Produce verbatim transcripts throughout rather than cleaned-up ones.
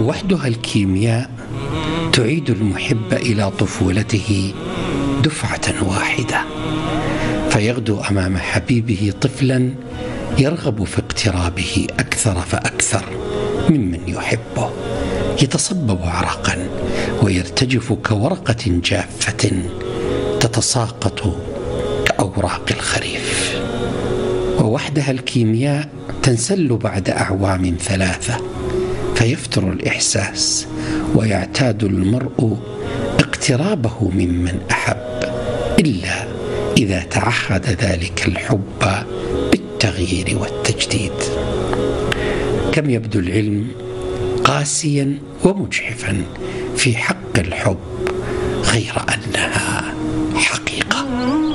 وحدها الكيمياء تعيد المحب إلى طفولته دفعة واحدة، فيغدو أمام حبيبه طفلا يرغب في اقترابه أكثر فأكثر ممن يحبه، يتصبب عرقا ويرتجف كورقة جافة تتساقط كأوراق الخريف. ووحدها الكيمياء تنسل بعد أعوام ثلاثة، فيفتر الإحساس ويعتاد المرء اقترابه ممن أحب، إلا إذا تعهد ذلك الحب بالتغيير والتجديد. كم يبدو العلم قاسيا ومجحفا في حق الحب غير أنها حقيقة.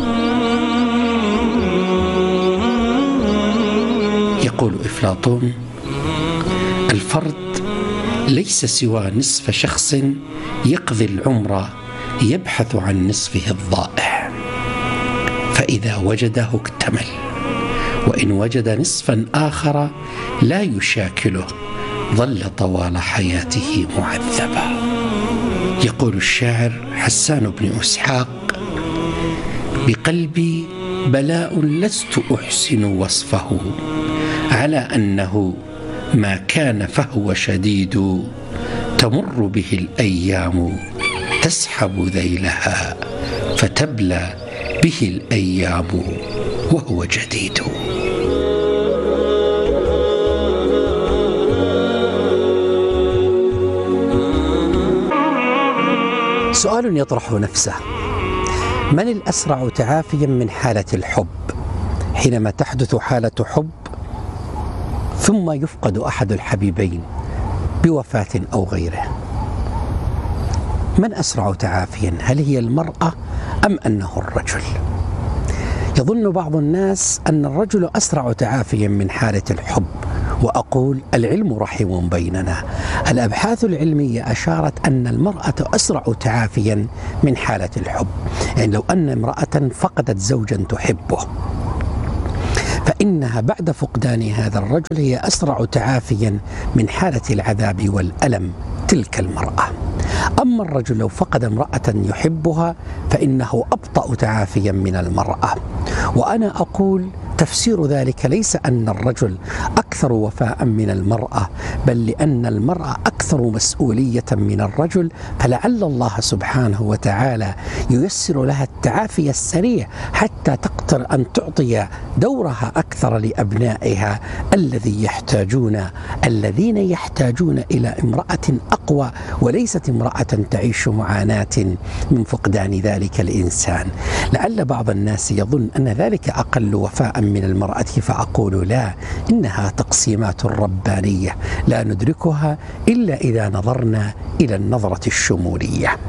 يقول أفلاطون: الفرد ليس سوى نصف شخص يقضي العمر يبحث عن نصفه الضائع، فإذا وجده اكتمل، وإن وجد نصفا آخر لا يشاكله ظل طوال حياته معذبا. يقول الشاعر حسان بن إسحاق: بقلبي بلاء لست أحسن وصفه، على أنه ما كان فهو شديد، تمر به الأيام تسحب ذيلها، فتبلى به الأيام وهو جديد. سؤال يطرح نفسه: من الأسرع تعافيا من حالة الحب حينما تحدث حالة حب ثم يفقد أحد الحبيبين بوفاة أو غيره؟ من أسرع تعافيا؟ هل هي المرأة أم أنه الرجل؟ يظن بعض الناس أن الرجل أسرع تعافيا من حالة الحب، وأقول العلم رحيم بيننا. الأبحاث العلمية أشارت أن المرأة أسرع تعافيا من حالة الحب. يعني لو أن امرأة فقدت زوجا تحبه، فإنها بعد فقدان هذا الرجل هي أسرع تعافيا من حالة العذاب والألم تلك المرأة. أما الرجل لو فقد امرأة يحبها فإنه أبطأ تعافيا من المرأة. وأنا أقول تفسير ذلك ليس أن الرجل أكثر وفاء من المرأة، بل لأن المرأة أكثر مسؤولية من الرجل، فلعل الله سبحانه وتعالى ييسر لها التعافي السريع حتى تقدر أن تعطي دورها أكثر لأبنائها الذي يحتاجون الذين يحتاجون إلى امرأة أقوى، وليست امرأة تعيش معاناة من فقدان ذلك الإنسان. لعل بعض الناس يظن أن ذلك أقل وفاء من المرأة، فأقول لا، إنها تقسيمات ربانية لا ندركها إلا إذا نظرنا إلى النظرة الشمولية.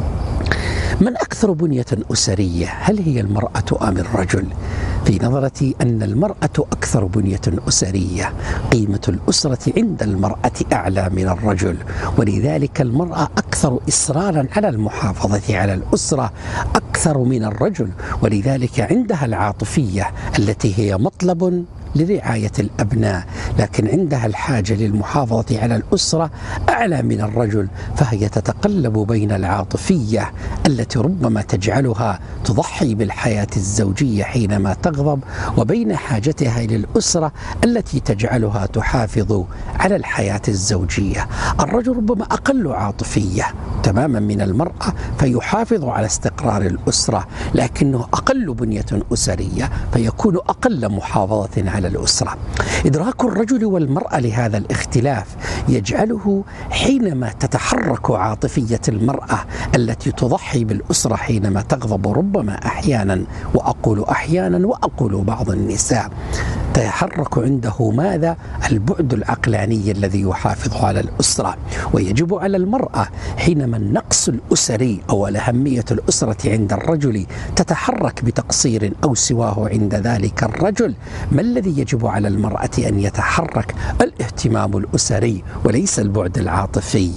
من أكثر بنية أسرية، هل هي المرأة أم الرجل؟ في نظرتي أن المرأة أكثر بنية أسرية، قيمة الأسرة عند المرأة أعلى من الرجل، ولذلك المرأة أكثر إصرارا على المحافظة على الأسرة أكثر من الرجل، ولذلك عندها العاطفية التي هي مطلب لرعاية الأبناء، لكن عندها الحاجة للمحافظة على الأسرة أعلى من الرجل، فهي تتقلب بين العاطفية التي ربما تجعلها تضحي بالحياة الزوجية حينما تغضب، وبين حاجتها للأسرة التي تجعلها تحافظ على الحياة الزوجية. الرجل ربما أقل عاطفية تماما من المرأة فيحافظ على استقرار الأسرة، لكنه أقل بنية أسرية فيكون أقل محافظة على الأسرة. إدراك الرجل والمرأة لهذا الاختلاف يجعله حينما تتحرك عاطفية المرأة التي تضحي بالأسرة حينما تغضب، ربما أحيانا، وأقول أحيانا وأقول بعض النساء، تتحرك عنده ماذا؟ البعد العقلاني الذي يحافظ على الأسرة. ويجب على المرأة حينما النقص الأسري أو الأهمية الأسرة عند الرجل تتحرك بتقصير أو سواه عند ذلك الرجل، ما الذي يجب على المرأة أن يتحرك؟ الاهتمام الأسري وليس البعد العاطفي.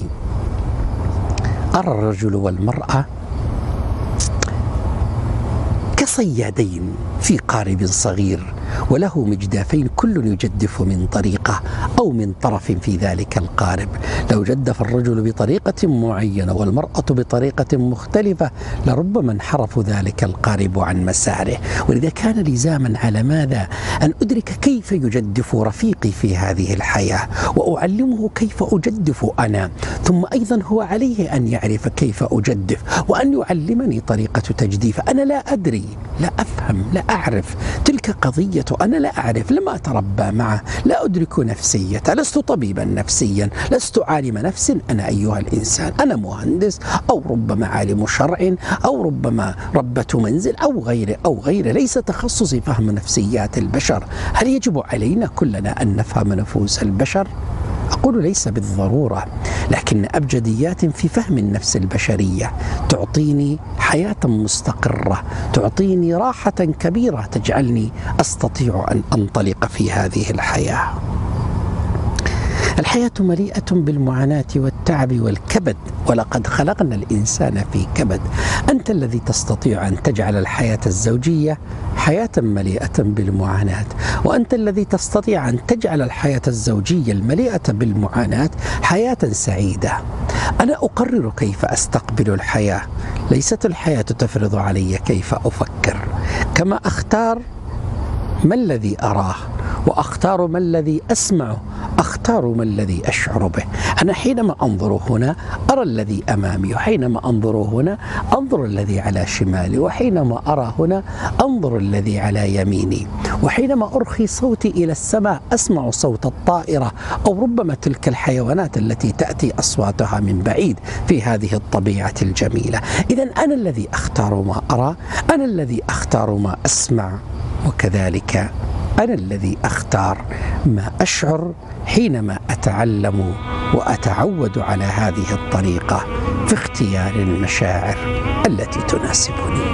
أرى الرجل والمرأة كصيادين في قارب صغير، وله مجدافين كل يجدف من طريقة أو من طرف في ذلك القارب. لو جدف الرجل بطريقة معينة والمرأة بطريقة مختلفة لربما انحرف ذلك القارب عن مساره. ولذا كان لزاما على ماذا؟ أن أدرك كيف يجدف رفيقي في هذه الحياة وأعلمه كيف أجدف أنا، ثم أيضا هو عليه أن يعرف كيف أجدف وأن يعلمني طريقة تجديف. أنا لا أدري، لا أفهم، لا أعرف، تلك قضية أنا لا أعرف، لم أتربى معه، لا أدرك نفسية، لست طبيبا نفسيا، لست عالم نفس أنا أيها الإنسان، أنا مهندس أو ربما عالم شرع أو ربما ربة منزل أو غيره أو غيره، ليس تخصصي فهم نفسيات البشر. هل يجب علينا كلنا أن نفهم نفوس البشر؟ أقول ليس بالضرورة، لكن أبجديات في فهم النفس البشرية تعطيني حياة مستقرة، تعطيني راحة كبيرة تجعلني أستطيع أن أنطلق في هذه الحياة. الحياة مليئة بالمعاناة والتعب والكبد، ولقد خلقنا الإنسان في كبد. أنت الذي تستطيع أن تجعل الحياة الزوجية حياة مليئة بالمعاناة، وأنت الذي تستطيع أن تجعل الحياة الزوجية المليئة بالمعاناة حياة سعيدة. أنا أقرر كيف أستقبل الحياة، ليست الحياة تفرض علي كيف أفكر. كما أختار ما الذي أراه وأختار ما الذي أسمعه، أختار ما الذي أشعر به. أنا حينما أنظر هنا أرى الذي أمامي، وحينما أنظر هنا أنظر الذي على شمالي، وحينما أرى هنا أنظر الذي على يميني، وحينما أرخي صوتي إلى السماء أسمع صوت الطائرة أو ربما تلك الحيوانات التي تأتي أصواتها من بعيد في هذه الطبيعة الجميلة. إذن أنا الذي أختار ما أرى، أنا الذي أختار ما أسمع، وكذلك أنا الذي أختار ما أشعر حينما أتعلم وأتعود على هذه الطريقة في اختيار المشاعر التي تناسبني.